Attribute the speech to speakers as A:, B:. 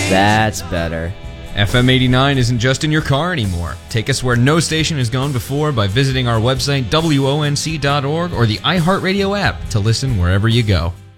A: That's better.
B: FM 89 isn't just in your car anymore. Take us where no station has gone before by visiting our website, WONC.org, or the iHeartRadio app to listen wherever you go.